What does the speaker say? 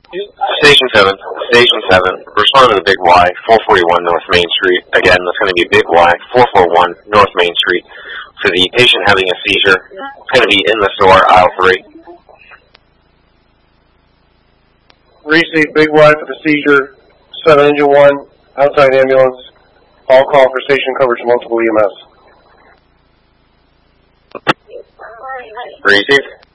Station 7, respond to the Big Y, 441 North Main Street. Again, that's going to be Big Y, 441 North Main Street. For the patient having a seizure, it's going to be in the store, aisle 3. Receive Big Y for the seizure, 7 Engine 1, outside ambulance. All call for station coverage, multiple EMS. Received.